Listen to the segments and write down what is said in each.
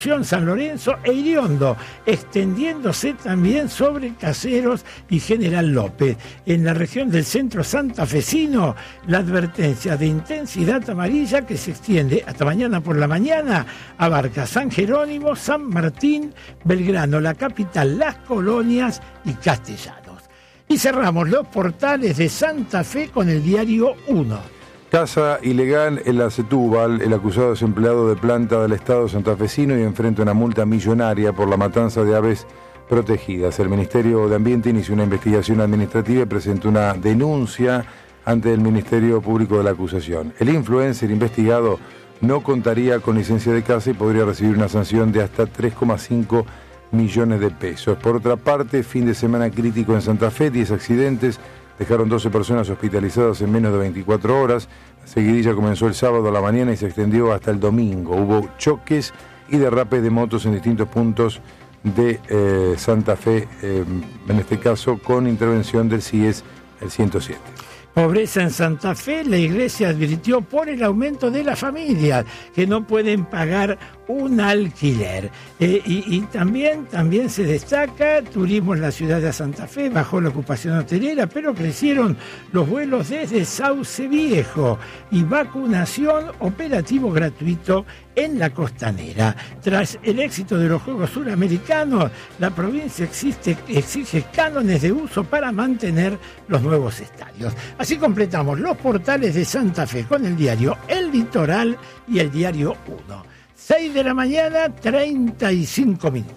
San Lorenzo e Iriondo, extendiéndose también sobre Caseros y General López. En la región del centro santafesino, la advertencia de intensidad amarilla que se extiende hasta mañana por la mañana abarca San Jerónimo, San Martín, Belgrano, la capital, Las Colonias y Castellanos. Y cerramos los portales de Santa Fe con el diario 1. Caza ilegal en la Setúbal. El acusado es empleado de planta del Estado santafesino y enfrenta una multa millonaria por la matanza de aves protegidas. El Ministerio de Ambiente inició una investigación administrativa y presentó una denuncia ante el Ministerio Público de la acusación. El influencer investigado no contaría con licencia de caza y podría recibir una sanción de hasta 3,5 millones de pesos. Por otra parte, fin de semana crítico en Santa Fe, 10 accidentes. Dejaron 12 personas hospitalizadas en menos de 24 horas. La seguidilla comenzó el sábado a la mañana y se extendió hasta el domingo. Hubo choques y derrapes de motos en distintos puntos de Santa Fe, en este caso con intervención del CIES, el 107. Pobreza en Santa Fe, la iglesia advirtió por el aumento de las familias que no pueden pagar un alquiler. Y también se destaca turismo en la ciudad de Santa Fe, bajó la ocupación hotelera, pero crecieron los vuelos desde Sauce Viejo y vacunación operativo gratuito en la Costanera. Tras el éxito de los Juegos Suramericanos, la provincia exige cánones de uso para mantener los nuevos estadios. Así completamos los portales de Santa Fe con el diario El Litoral y el diario 1. 6 de la mañana, 35 minutos.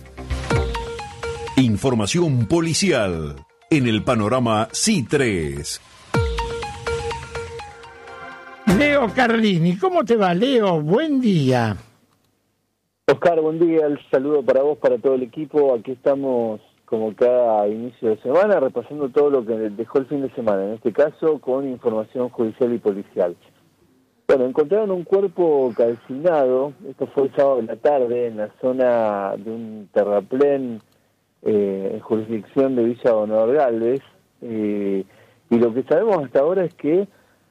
Información policial en el panorama C3. Leo Carlini, ¿cómo te va, Leo? Buen día. Oscar, buen día. El saludo para vos, para todo el equipo. Aquí estamos como cada inicio de semana repasando todo lo que dejó el fin de semana, en este caso con información judicial y policial. Bueno, encontraron un cuerpo calcinado, esto fue el sábado en la tarde, en la zona de un terraplén en jurisdicción de Villa Donador Galvez, y lo que sabemos hasta ahora es que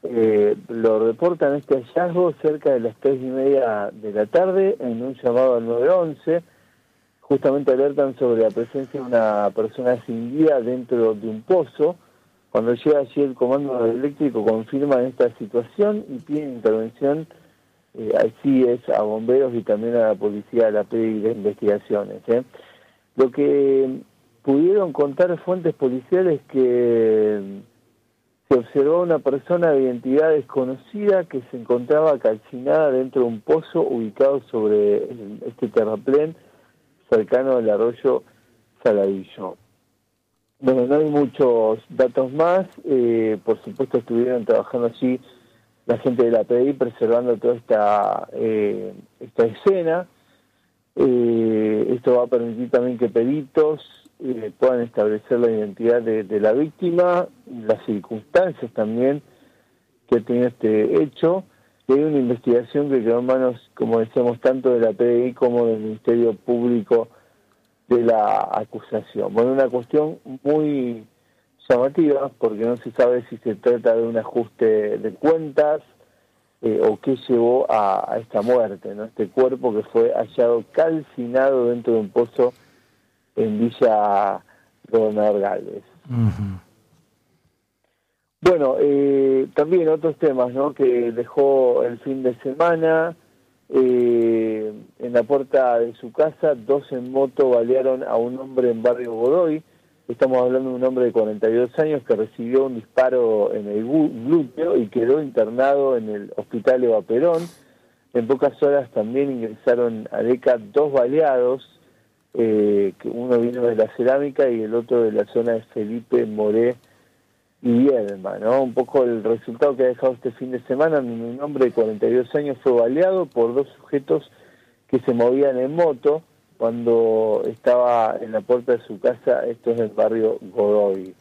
lo reportan este hallazgo cerca de las 3:30 de la tarde en un llamado al 911, justamente alertan sobre la presencia de una persona sin vida dentro de un pozo. Cuando llega allí el comando eléctrico confirman esta situación y piden intervención así es a bomberos y también a la policía, a la PDI de investigaciones. Lo que pudieron contar fuentes policiales que se observó una persona de identidad desconocida que se encontraba calcinada dentro de un pozo ubicado sobre este terraplén cercano al arroyo Saladillo. Bueno, no hay muchos datos más, por supuesto estuvieron trabajando allí la gente de la PDI preservando toda esta escena. Esto va a permitir también que peritos puedan establecer la identidad de la víctima, las circunstancias también que ha tenido este hecho. Y hay una investigación que quedó en manos, como decíamos, tanto de la PDI como del Ministerio Público de la acusación. Bueno, una cuestión muy llamativa porque no se sabe si se trata de un ajuste de cuentas o qué llevó a esta muerte, ¿no? Este cuerpo que fue hallado calcinado dentro de un pozo en Villa Gobernador Galvez. Uh-huh. Bueno, también otros temas, ¿no?, que dejó el fin de semana. En la puerta de su casa, 2 en moto balearon a un hombre en Barrio Godoy. Estamos hablando de un hombre de 42 años que recibió un disparo en el glúteo y quedó internado en el hospital Eva Perón. En pocas horas también ingresaron a DECA 2 baleados, que uno vino de la Cerámica y el otro de la zona de Felipe Moré y Viedma, ¿no? Un poco el resultado que ha dejado este fin de semana, un hombre de 42 años fue baleado por 2 sujetos que se movían en moto cuando estaba en la puerta de su casa. Esto es el barrio Godoy.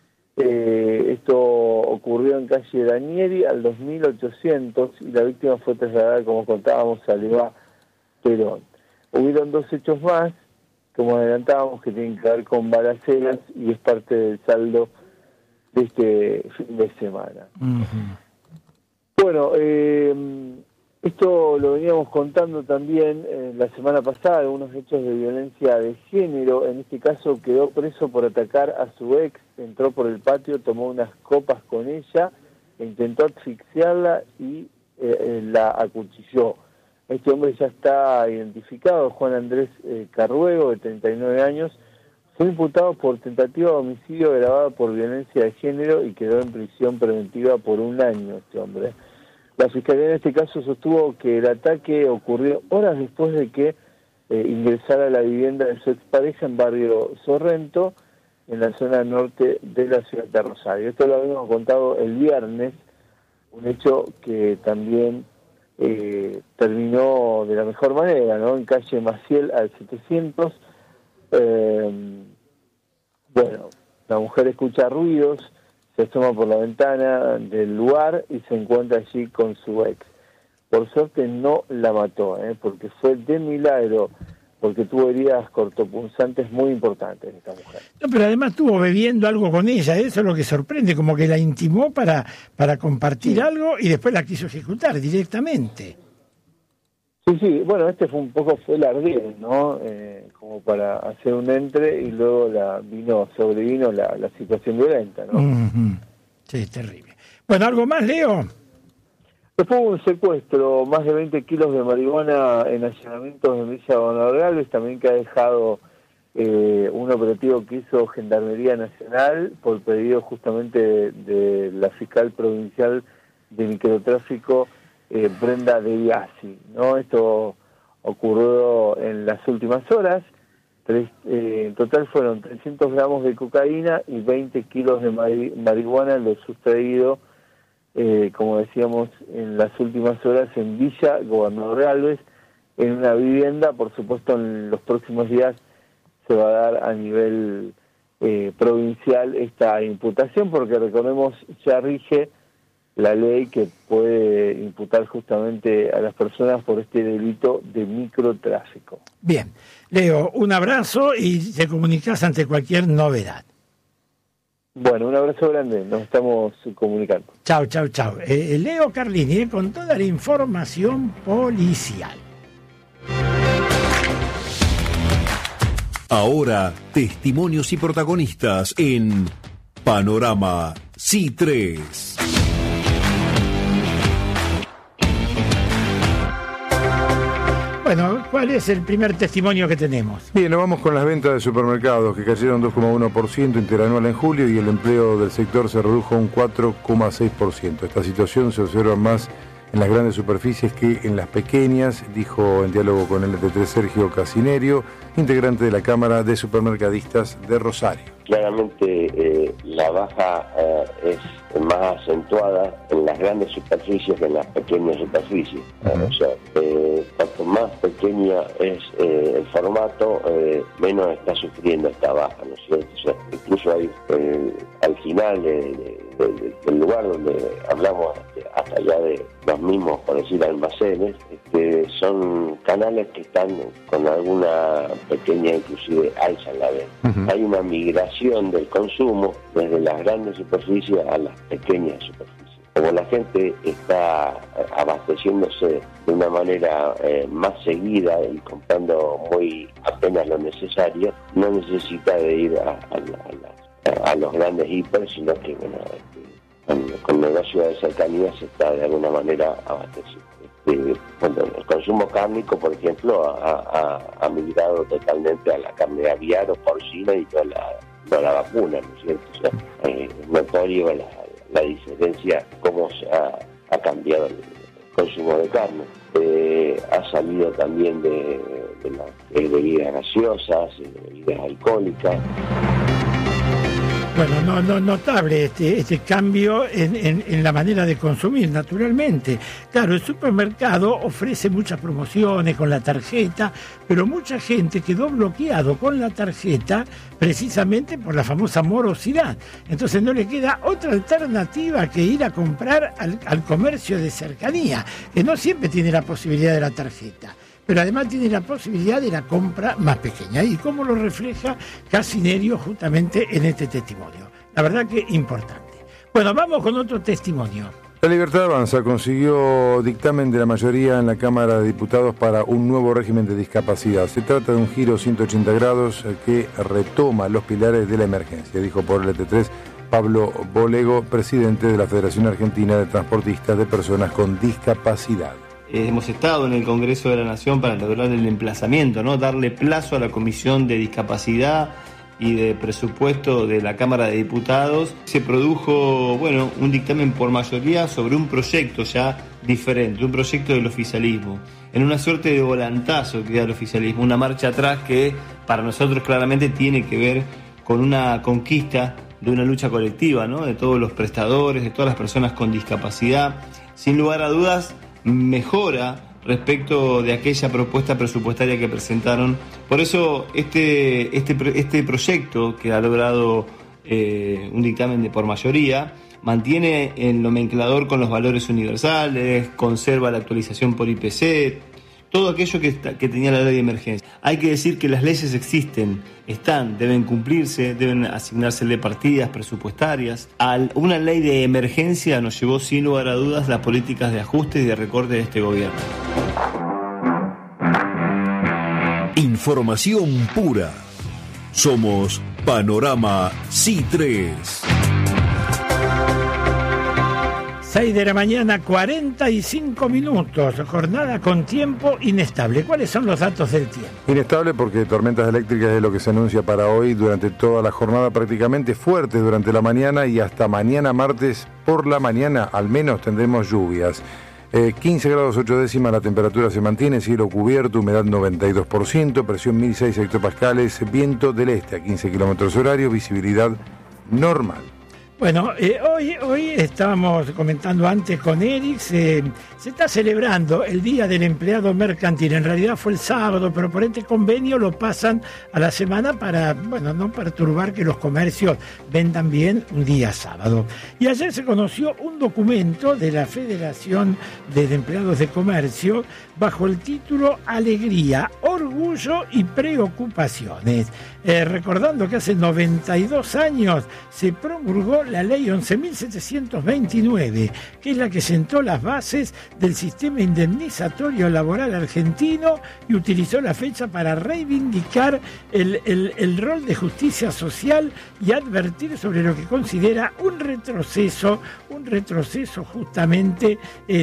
Esto ocurrió en calle Danieri al 2800 y la víctima fue trasladada, como contábamos, a Eva Perón. Hubieron 2 hechos más, como adelantábamos, que tienen que ver con balaceras y es parte del saldo de este fin de semana. Uh-huh. Bueno, Esto lo veníamos contando también la semana pasada, algunos hechos de violencia de género. En este caso quedó preso por atacar a su ex, entró por el patio, tomó unas copas con ella, intentó asfixiarla y la acuchilló. Este hombre ya está identificado, Juan Andrés Carruego, de 39 años, fue imputado por tentativa de homicidio agravado por violencia de género y quedó en prisión preventiva por 1 año este hombre. La Fiscalía en este caso sostuvo que el ataque ocurrió horas después de que ingresara a la vivienda de su expareja en barrio Sorrento, en la zona norte de la ciudad de Rosario. Esto lo habíamos contado el viernes, un hecho que también terminó de la mejor manera, ¿no? En calle Maciel al 700. Bueno, la mujer escucha ruidos, se asoma por la ventana del lugar y se encuentra allí con su ex. Por suerte no la mató, porque fue de milagro, porque tuvo heridas cortopunzantes muy importantes esta mujer. No, pero además estuvo bebiendo algo con ella, eso es lo que sorprende, como que la intimó para compartir algo y después la quiso ejecutar directamente. Sí, bueno, fue el ardid, ¿no? Como para hacer un entre y luego sobrevino la situación violenta, ¿no? Uh-huh. Sí, terrible. Bueno, ¿algo más, Leo? Después hubo un secuestro, más de 20 kilos de marihuana en allanamientos de Villa Bonareales, también que ha dejado un operativo que hizo Gendarmería Nacional por pedido justamente de la fiscal provincial de microtráfico, Brenda De Biasi, ¿no? Esto ocurrió en las últimas horas. En total fueron 300 gramos de cocaína y 20 kilos de marihuana lo sustraído, como decíamos, en las últimas horas en Villa Gobernador Galvez, en una vivienda. Por supuesto, en los próximos días se va a dar a nivel provincial esta imputación, porque recordemos, ya rige la ley que puede imputar justamente a las personas por este delito de microtráfico. Bien, Leo, un abrazo y te comunicas ante cualquier novedad. Bueno, un abrazo grande, nos estamos comunicando. Chao. Leo Carlini, con toda la información policial. Ahora, testimonios y protagonistas en Panorama C3. Bueno, ¿cuál es el primer testimonio que tenemos? Bien, nos vamos con las ventas de supermercados, que cayeron 2,1% interanual en julio y el empleo del sector se redujo un 4,6%. Esta situación se observa más en las grandes superficies que en las pequeñas, dijo en diálogo con el LT3 Sergio Casinerio, integrante de la Cámara de Supermercadistas de Rosario. Claramente la baja es más acentuada en las grandes superficies que en las pequeñas superficies. O sea, cuanto más pequeña es el formato, menos está sufriendo esta baja, ¿no es cierto? O sea, incluso hay al final del lugar donde hablamos, hasta allá de los mismos, por decir, almacenes, son canales que están con alguna pequeña, inclusive, alza en la venta. Hay una migración del consumo desde las grandes superficies a las pequeñas superficies. Como la gente está abasteciéndose de una manera más seguida y comprando muy apenas lo necesario, no necesita de ir a los grandes hiper, sino que con negocios de cercanía se está de alguna manera abasteciendo. El consumo cárnico, por ejemplo, ha migrado totalmente a la carne aviar o porcina y no a la vacuna, ¿no es cierto? O sea, es notorio la diferencia, cómo se ha cambiado el consumo de carne. Ha salido también de las bebidas gaseosas, bebidas alcohólicas. Bueno, notable este cambio en la manera de consumir, naturalmente. Claro, el supermercado ofrece muchas promociones con la tarjeta, pero mucha gente quedó bloqueado con la tarjeta precisamente por la famosa morosidad. Entonces no le queda otra alternativa que ir a comprar al comercio de cercanía, que no siempre tiene la posibilidad de la tarjeta, pero además tiene la posibilidad de la compra más pequeña. Y cómo lo refleja Casinerio justamente en este testimonio. La verdad que importante. Bueno, vamos con otro testimonio. La Libertad Avanza consiguió dictamen de la mayoría en la Cámara de Diputados para un nuevo régimen de discapacidad. Se trata de un giro 180 grados que retoma los pilares de la emergencia, dijo por LT3 Pablo Bolego, presidente de la Federación Argentina de Transportistas de Personas con Discapacidad. Hemos estado en el Congreso de la Nación para lograr el emplazamiento, ¿no? Darle plazo a la Comisión de Discapacidad y de Presupuesto de la Cámara de Diputados. Se produjo, un dictamen por mayoría sobre un proyecto ya diferente, un proyecto del oficialismo, en una suerte de volantazo que da el oficialismo, una marcha atrás que para nosotros claramente tiene que ver con una conquista de una lucha colectiva, ¿no? De todos los prestadores, de todas las personas con discapacidad. Sin lugar a dudas, mejora respecto de aquella propuesta presupuestaria que presentaron. Por eso este proyecto, que ha logrado un dictamen por mayoría, mantiene el nomenclador con los valores universales, conserva la actualización por IPC, todo aquello que tenía la ley de emergencia. Hay que decir que las leyes existen, deben cumplirse, deben asignársele partidas presupuestarias. Una ley de emergencia nos llevó sin lugar a dudas las políticas de ajuste y de recorte de este gobierno. Información pura. Somos Panorama C3. 6 de la mañana, 45 minutos, jornada con tiempo inestable. ¿Cuáles son los datos del tiempo? Inestable porque tormentas eléctricas es lo que se anuncia para hoy durante toda la jornada, prácticamente fuertes durante la mañana y hasta mañana martes por la mañana al menos tendremos lluvias. 15 grados 8 décimas, la temperatura se mantiene, cielo cubierto, humedad 92%, presión 1006 hectopascales, viento del este a 15 kilómetros horarios, visibilidad normal. Bueno, hoy estábamos comentando antes con Eric, se está celebrando el Día del Empleado Mercantil. En realidad fue el sábado, pero por este convenio lo pasan a la semana para, no perturbar que los comercios vendan bien un día sábado. Y ayer se conoció un documento de la Federación de Empleados de Comercio bajo el título Alegría, Orgullo y Preocupaciones. Recordando que hace 92 años se promulgó la ley 11.729, que es la que sentó las bases del sistema indemnizatorio laboral argentino y utilizó la fecha para reivindicar el rol de justicia social y advertir sobre lo que considera un retroceso justamente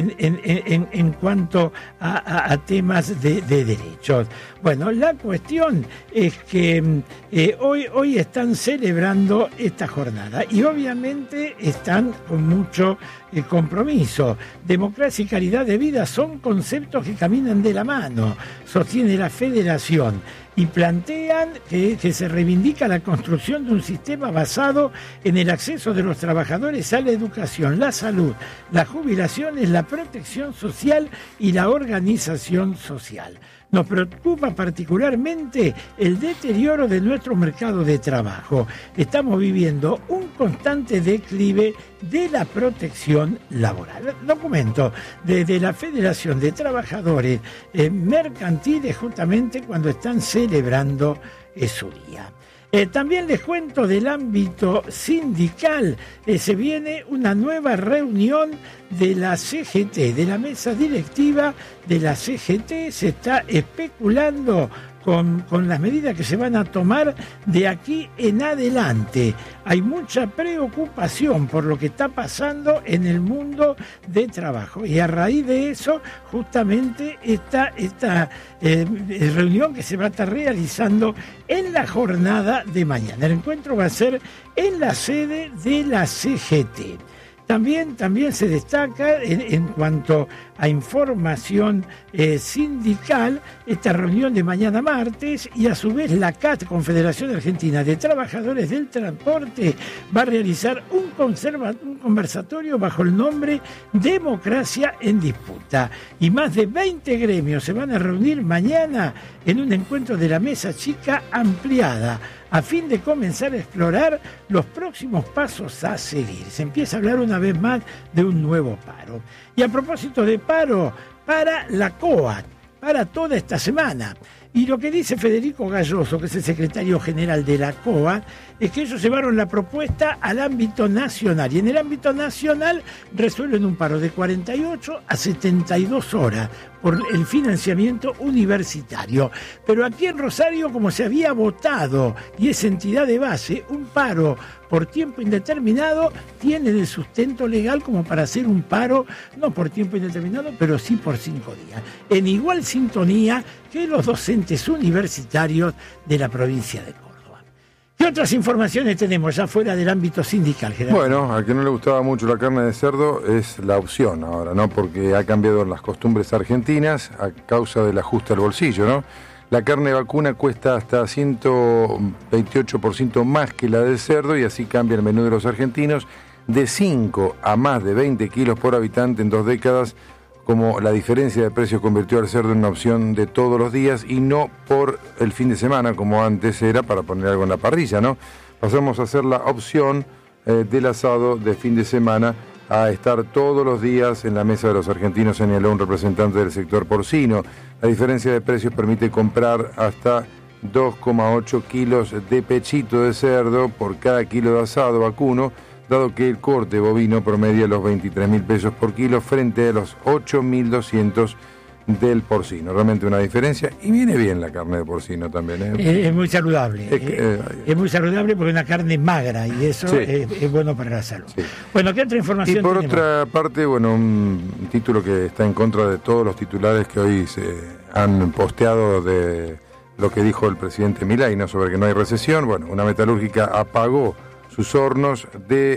en cuanto a temas de derechos. Bueno, la cuestión es que hoy están celebrando esta jornada y obviamente están con mucho compromiso. Democracia y calidad de vida son conceptos que caminan de la mano, sostiene la Federación, y plantean que se reivindica la construcción de un sistema basado en el acceso de los trabajadores a la educación, la salud, las jubilaciones, la protección social y la organización social. Nos preocupa particularmente el deterioro de nuestro mercado de trabajo. Estamos viviendo un constante declive de la protección laboral. Documento de la Federación de Trabajadores Mercantiles justamente cuando están celebrando su día. También les cuento del ámbito sindical. Se viene una nueva reunión de la CGT, de la mesa directiva de la CGT. Se está especulando con las medidas que se van a tomar de aquí en adelante. Hay mucha preocupación por lo que está pasando en el mundo de trabajo y a raíz de eso justamente esta reunión que se va a estar realizando en la jornada de mañana. El encuentro va a ser en la sede de la CGT. También se destaca en cuanto a información sindical esta reunión de mañana martes y a su vez la CAT, Confederación Argentina de Trabajadores del Transporte, va a realizar un conversatorio bajo el nombre Democracia en Disputa. Y más de 20 gremios se van a reunir mañana en un encuentro de la mesa chica ampliada a fin de comenzar a explorar los próximos pasos a seguir. Se empieza a hablar una vez más de un nuevo paro. Y a propósito de paro, para la COAT, para toda esta semana. Y lo que dice Federico Galloso, que es el secretario general de la COA, es que ellos llevaron la propuesta al ámbito nacional. Y en el ámbito nacional resuelven un paro de 48 a 72 horas por el financiamiento universitario. Pero aquí en Rosario, como se había votado, y es entidad de base, un paro por tiempo indeterminado tiene el sustento legal como para hacer un paro, no por tiempo indeterminado, pero sí por 5 días. En igual sintonía que los docentes universitarios de la provincia de Córdoba. ¿Qué otras informaciones tenemos ya fuera del ámbito sindical, Gerardo? Bueno, al que no le gustaba mucho la carne de cerdo es la opción ahora, ¿no? Porque ha cambiado las costumbres argentinas a causa del ajuste al bolsillo, ¿no? La carne vacuna cuesta hasta 128% más que la del cerdo y así cambia el menú de los argentinos de 5 a más de 20 kilos por habitante en 2 décadas, como la diferencia de precios convirtió al cerdo en una opción de todos los días y no por el fin de semana como antes era para poner algo en la parrilla, ¿no? Pasamos a ser la opción del asado de fin de semana a estar todos los días en la mesa de los argentinos, señaló un representante del sector porcino. La diferencia de precios permite comprar hasta 2,8 kilos de pechito de cerdo por cada kilo de asado vacuno, dado que el corte bovino promedia los 23.000 pesos por kilo frente a los 8.200 del porcino. Realmente una diferencia, y viene bien la carne de porcino también. Es muy saludable. Es muy saludable porque es una carne magra y eso sí, es bueno para la salud. Sí. Bueno, ¿qué otra información y por tenemos? Otra parte, bueno, un título que está en contra de todos los titulares que hoy se han posteado de lo que dijo el presidente Milei, ¿no? Sobre que no hay recesión. Bueno, una metalúrgica apagó sus hornos,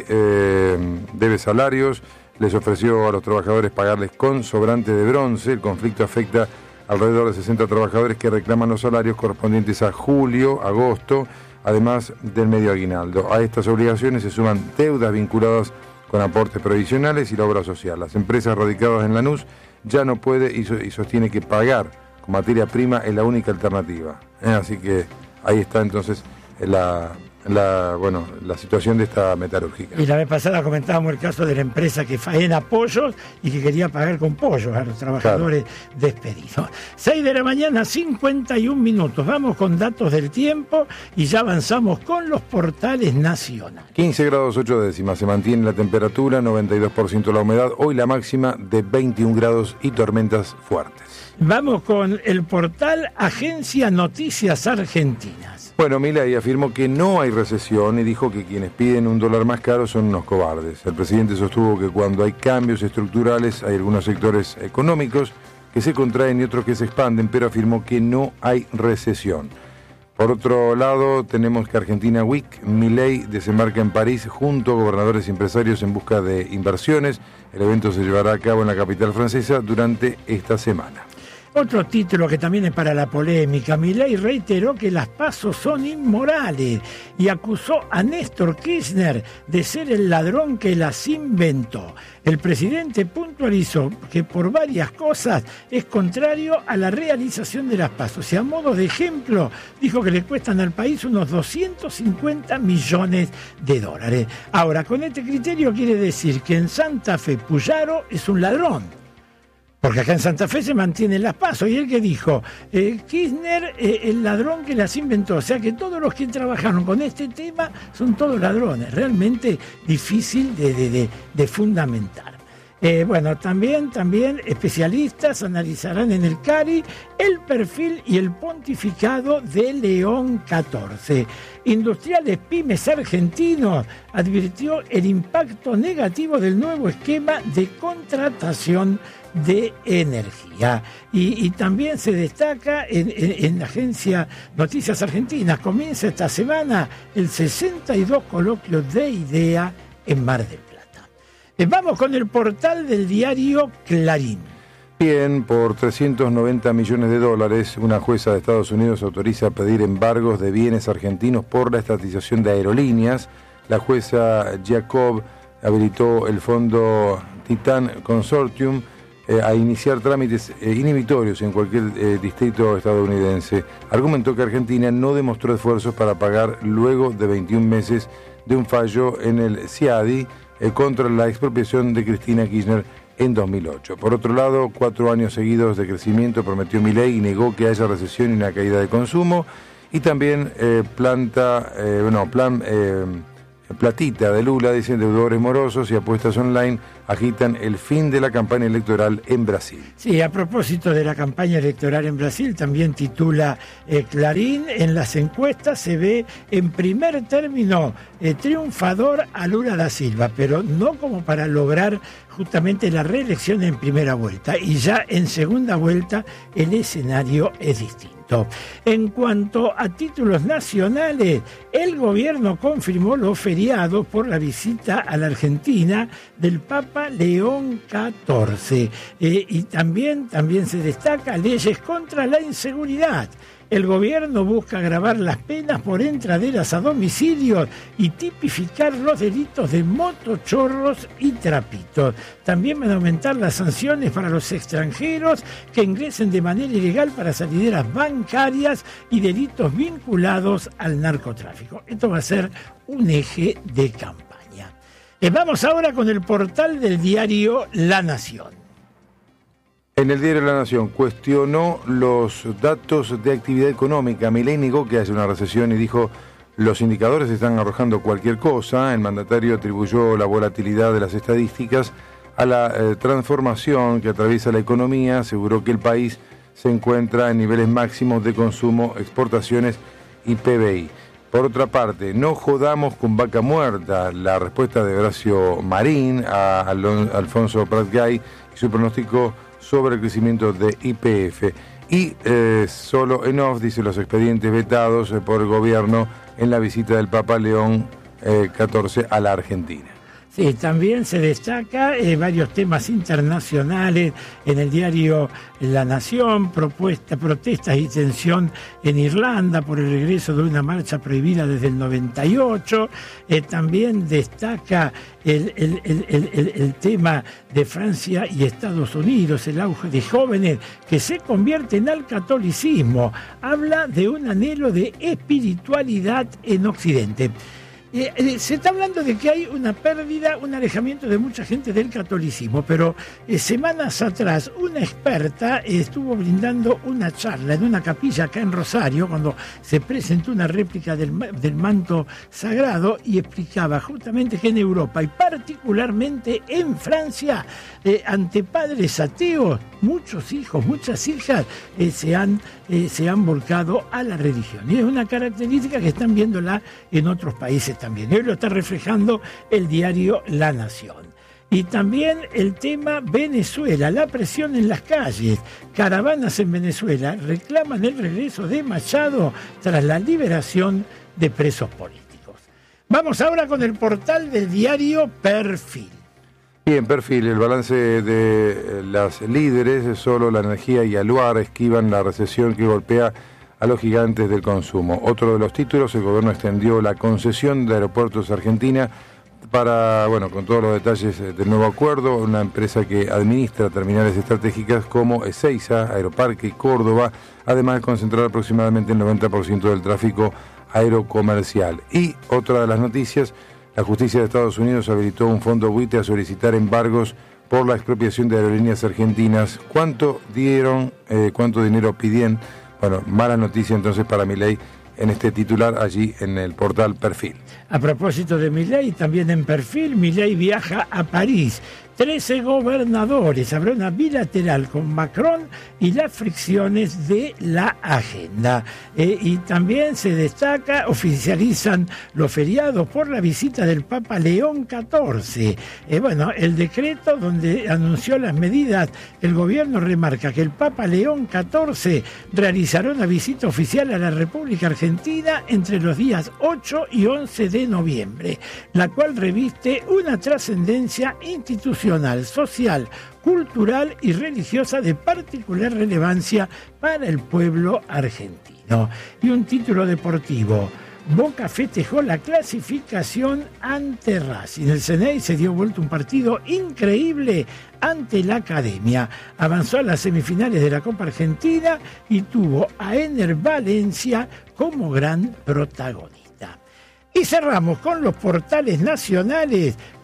debe salarios, les ofreció a los trabajadores pagarles con sobrante de bronce. El conflicto afecta alrededor de 60 trabajadores que reclaman los salarios correspondientes a julio, agosto, además del medio aguinaldo. A estas obligaciones se suman deudas vinculadas con aportes previsionales y la obra social. Las empresas radicadas en Lanús ya no puede y sostiene que pagar con materia prima es la única alternativa. Así que ahí está entonces la situación de esta metalúrgica. Y la vez pasada comentábamos el caso de la empresa que faena pollos y que quería pagar con pollos a los trabajadores despedidos. 6 de la mañana, 51 minutos. Vamos con datos del tiempo y ya avanzamos con los portales nacionales. 15 grados 8 décimas, se mantiene la temperatura, 92% la humedad, hoy la máxima de 21 grados y tormentas fuertes. Vamos con el portal Agencia Noticias Argentinas. Bueno, Milei afirmó que no hay recesión y dijo que quienes piden un dólar más caro son unos cobardes. El presidente sostuvo que cuando hay cambios estructurales hay algunos sectores económicos que se contraen y otros que se expanden, pero afirmó que no hay recesión. Por otro lado, tenemos que Argentina Week, Milei desembarca en París junto a gobernadores y empresarios en busca de inversiones. El evento se llevará a cabo en la capital francesa durante esta semana. Otro título que también es para la polémica. Milei reiteró que las PASO son inmorales y acusó a Néstor Kirchner de ser el ladrón que las inventó. El presidente puntualizó que por varias cosas es contrario a la realización de las PASO. Y a modo de ejemplo, dijo que le cuestan al país unos 250 millones de dólares. Ahora, con este criterio quiere decir que en Santa Fe Puyaro es un ladrón. Porque acá en Santa Fe se mantienen las PASO. Y él que dijo, Kirchner, el ladrón que las inventó. O sea que todos los que trabajaron con este tema son todos ladrones. Realmente difícil de fundamentar. También especialistas analizarán en el CARI el perfil y el pontificado de León XIV. Industriales Pymes Argentinos advirtió el impacto negativo del nuevo esquema de contratación de energía. Y también se destaca en la agencia Noticias Argentinas, comienza esta semana el 62 coloquio de IDEA en Mar del Plata. Vamos con el portal del diario Clarín. Bien, por 390 millones de dólares, una jueza de Estados Unidos autoriza pedir embargos de bienes argentinos por la estatización de aerolíneas. La jueza Jacob habilitó el fondo Titan Consortium a iniciar trámites inhibitorios en cualquier distrito estadounidense. Argumentó que Argentina no demostró esfuerzos para pagar luego de 21 meses de un fallo en el CIADI contra la expropiación de Cristina Kirchner en 2008. Por otro lado, 4 años seguidos de crecimiento prometió Milei y negó que haya recesión y una caída de consumo. Y también platita de Lula, dicen deudores morosos y apuestas online agitan el fin de la campaña electoral en Brasil. Sí, a propósito de la campaña electoral en Brasil, también titula Clarín, en las encuestas se ve en primer término triunfador a Lula da Silva, pero no como para lograr justamente la reelección en primera vuelta, y ya en segunda vuelta el escenario es distinto. En cuanto a títulos nacionales, el gobierno confirmó los feriados por la visita a la Argentina del Papa León XIV. Y también se destaca leyes contra la inseguridad. El gobierno busca agravar las penas por entraderas a domicilios y tipificar los delitos de motochorros y trapitos. También van a aumentar las sanciones para los extranjeros que ingresen de manera ilegal para salideras bancarias y delitos vinculados al narcotráfico. Esto va a ser un eje de campaña. Vamos ahora con el portal del diario La Nación. En el diario La Nación cuestionó los datos de actividad económica. Milei negó que haya una recesión y dijo los indicadores están arrojando cualquier cosa. El mandatario atribuyó la volatilidad de las estadísticas a la transformación que atraviesa la economía. Aseguró que el país se encuentra en niveles máximos de consumo, exportaciones y PBI. Por otra parte, no jodamos con vaca muerta. La respuesta de Horacio Marín a Alfonso Prat-Gay y su pronóstico sobre el crecimiento de YPF. Y solo en off, dice, los expedientes vetados por el gobierno en la visita del Papa León XIV a la Argentina. Sí, también se destaca varios temas internacionales en el diario La Nación, protestas y tensión en Irlanda por el regreso de una marcha prohibida desde el 98. También destaca el tema de Francia y Estados Unidos, el auge de jóvenes que se convierten al catolicismo. Habla de un anhelo de espiritualidad en Occidente. Se está hablando de que hay una pérdida, un alejamiento de mucha gente del catolicismo, pero semanas atrás una experta estuvo brindando una charla en una capilla acá en Rosario, cuando se presentó una réplica del manto sagrado, y explicaba justamente que en Europa y particularmente en Francia, ante padres ateos, muchos hijos, muchas hijas se han volcado a la religión. Y es una característica que están viéndola en otros países también. Hoy lo está reflejando el diario La Nación. Y también el tema Venezuela, la presión en las calles. Caravanas en Venezuela reclaman el regreso de Machado tras la liberación de presos políticos. Vamos ahora con el portal del diario Perfil. Bien, Perfil, el balance de las líderes, solo la energía y Aluar esquivan la recesión que golpea a los gigantes del consumo. Otro de los títulos, el gobierno extendió la concesión de Aeropuertos Argentina para, con todos los detalles del nuevo acuerdo, una empresa que administra terminales estratégicas como Ezeiza, Aeroparque, Córdoba, además de concentrar aproximadamente el 90% del tráfico aerocomercial. Y otra de las noticias, la justicia de Estados Unidos habilitó un fondo buitre a solicitar embargos por la expropiación de aerolíneas argentinas. ¿Cuánto dieron? ¿Cuánto dinero pidieron? Mala noticia entonces para Milei en este titular allí en el portal Perfil. A propósito de Milei, también en Perfil, Milei viaja a París. 13 gobernadores, habrá una bilateral con Macron y las fricciones de la agenda. Y también se destaca, oficializan los feriados por la visita del Papa León XIV. El decreto donde anunció las medidas, el gobierno remarca que el Papa León XIV realizará una visita oficial a la República Argentina entre los días 8 y 11 de noviembre, la cual reviste una trascendencia institucional, social, cultural y religiosa de particular relevancia para el pueblo argentino. Y un título deportivo: Boca festejó la clasificación ante Racing. El Ceney se dio vuelta un partido increíble ante la Academia. Avanzó a las semifinales de la Copa Argentina y tuvo a Ener Valencia como gran protagonista. Y cerramos con los portales nacionales,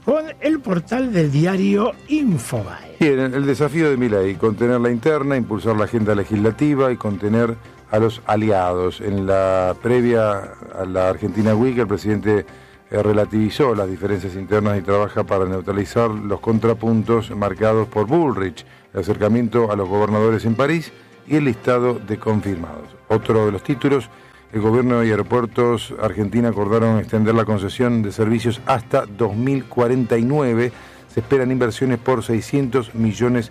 con el portal del diario Infobae. Bien, el desafío de Milei, contener la interna, impulsar la agenda legislativa y contener a los aliados. En la previa a la Argentina Week, el presidente relativizó las diferencias internas y trabaja para neutralizar los contrapuntos marcados por Bullrich, el acercamiento a los gobernadores en París y el listado de confirmados. Otro de los títulos: el gobierno y aeropuertos Argentina acordaron extender la concesión de servicios hasta 2049. Se esperan inversiones por $600 millones.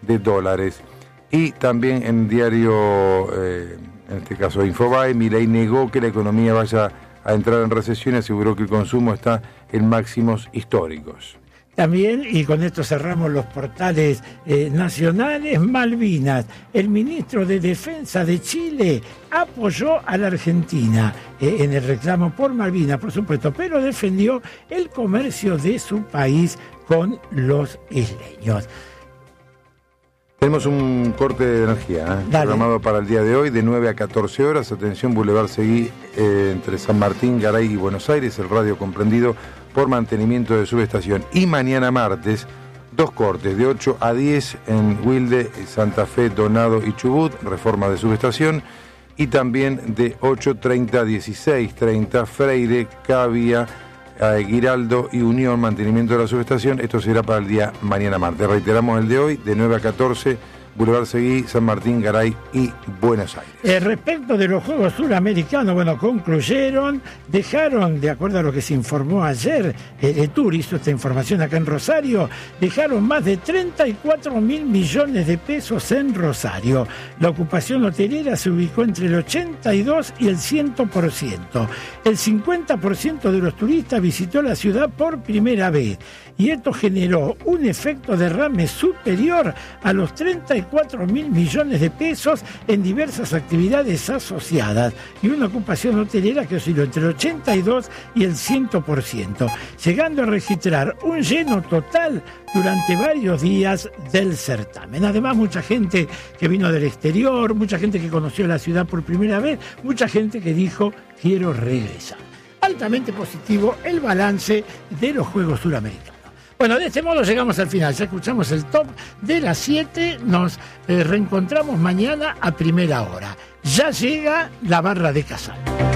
Y también en diario, en este caso Infobae, Milei negó que la economía vaya a entrar en recesión y aseguró que el consumo está en máximos históricos. También, y con esto cerramos los portales nacionales, Malvinas. El ministro de Defensa de Chile apoyó a la Argentina en el reclamo por Malvinas, por supuesto, pero defendió el comercio de su país con los isleños. Tenemos un corte de energía programado para el día de hoy de 9 a 14 horas. Atención, Boulevard Seguí entre San Martín, Garay y Buenos Aires, el radio comprendido por mantenimiento de subestación. Y mañana martes, 2 cortes de 8 a 10 en Wilde, Santa Fe, Donado y Chubut, reforma de subestación. Y también de 8:30 a 16:30, Freire, Cavia, Giraldo y Unión, mantenimiento de la subestación. Esto será para el día mañana martes. Reiteramos el de hoy, de 9 a 14, Boulevard Seguí, San Martín, Garay y Buenos Aires. Respecto de los Juegos Suramericanos, bueno, concluyeron, dejaron, de acuerdo a lo que se informó ayer, el Tour hizo esta información acá en Rosario, dejaron más de 34.000 millones de pesos en Rosario. La ocupación hotelera se ubicó entre el 82 y el 100%. El 50% de los turistas visitó la ciudad por primera vez y esto generó un efecto derrame superior a los 34.000 millones de pesos en diversas actividades asociadas y una ocupación hotelera que osciló entre el 82 y el 100%, llegando a registrar un lleno total durante varios días del certamen. Además, mucha gente que vino del exterior, mucha gente que conoció la ciudad por primera vez, mucha gente que dijo, quiero regresar. Altamente positivo el balance de los Juegos Suramericanos. Bueno, de este modo llegamos al final. Ya escuchamos el top de las 7. Nos reencontramos mañana a primera hora. Ya llega la barra de Casal.